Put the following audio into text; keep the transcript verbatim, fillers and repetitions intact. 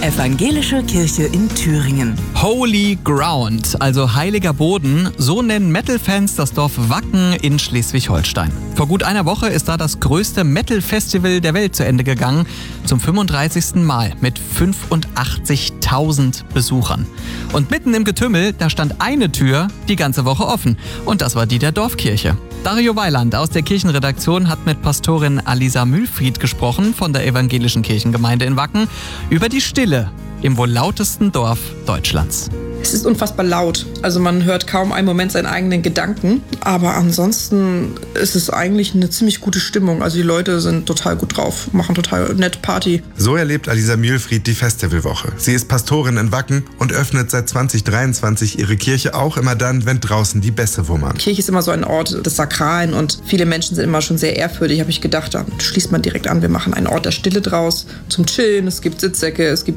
Evangelische Kirche in Thüringen. Holy Ground, also heiliger Boden, so nennen Metal-Fans das Dorf Wacken in Schleswig-Holstein. Vor gut einer Woche ist da das größte Metal-Festival der Welt zu Ende gegangen, zum fünfunddreißigsten Mal mit fünfundachtzigtausend Besuchern. Und mitten im Getümmel, da stand eine Tür die ganze Woche offen, und das war die der Dorfkirche. Dario Weiland aus der Kirchenredaktion hat mit Pastorin Alisa Mühlfried gesprochen von der Evangelischen Kirchengemeinde in Wacken über die Stille im wohl lautesten Dorf Deutschlands. Es ist unfassbar laut. Also man hört kaum einen Moment seinen eigenen Gedanken. Aber ansonsten ist es eigentlich eine ziemlich gute Stimmung. Also die Leute sind total gut drauf, machen total nett Party. So erlebt Alisa Mühlfried die Festivalwoche. Sie ist Pastorin in Wacken und öffnet seit zwanzig dreiundzwanzig ihre Kirche auch immer dann, wenn draußen die Bässe wummern. Kirche ist immer so ein Ort des Sakralen und viele Menschen sind immer schon sehr ehrfürchtig. Habe ich gedacht, dann schließt man direkt an. Wir machen einen Ort der Stille draus zum Chillen. Es gibt Sitzsäcke, es gibt